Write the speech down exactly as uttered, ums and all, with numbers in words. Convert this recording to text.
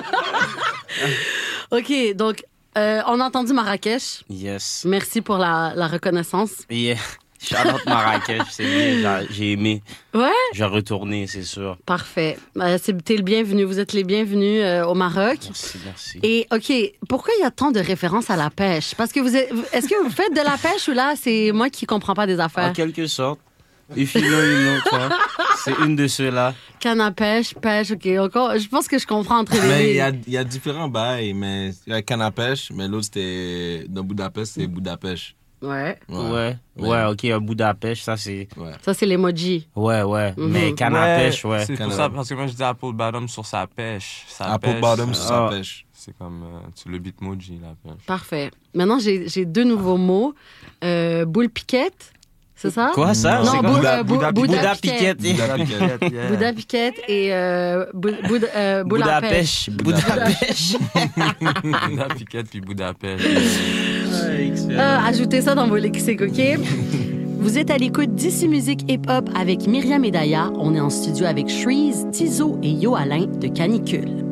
OK, donc, euh, on a entendu Marrakech. Yes. Merci pour la, la reconnaissance. Yeah. Shout-out Marrakech, c'est bien, j'ai, j'ai aimé. Ouais? Je vais retourner, c'est sûr. Parfait. Euh, c'est, t'es le bienvenu. Vous êtes les bienvenus euh, au Maroc. Merci, merci. Et, OK, pourquoi il y a tant de références à la pêche? Parce que vous êtes, est-ce que vous faites de la pêche ou là, c'est moi qui comprends pas des affaires? En quelque sorte. If you know, you know, toi. C'est une de ceux-là. Canne à pêche, pêche, OK. Encore, je pense que je comprends entre les Mais il deux. y a, y a différents bails, mais il y a canne à pêche, mais l'autre, c'était... Dans Budapest, c'est Ouais. Budapest. Ouais. Ouais. Ouais, ouais, OK, un bout d'apêche, ça c'est... Ouais. Ça, c'est l'emoji. Ouais, ouais. Mhm. Mais canne à pêche, ouais. C'est pour Canada. ça, parce que moi, je dis Apple Bottom sur sa pêche. Sa Apple pêche, bottom sur sa Ah. pêche. C'est comme euh, tu le bitmoji, la pêche. Parfait. Maintenant, j'ai, j'ai deux nouveaux mots. Euh, boule piquette, c'est ça? Quoi, ça? Non, C'est boule, quoi? euh, bou- Bouddha- Bouddha Bouddha piquette. Piquette. Bouddha piquette. Yeah. Bouddha piquette et euh, bou- boud- euh, boule à pêche. Budapest. Budapest. Bouddha Piquette puis Budapest. Euh, ajoutez ça dans vos lexiques, OK? Vous êtes à l'écoute d'Ici Musique Hip Hop avec Myriam et Daya. On est en studio avec Shreeze, Tizo et Yo Alain de Canicule.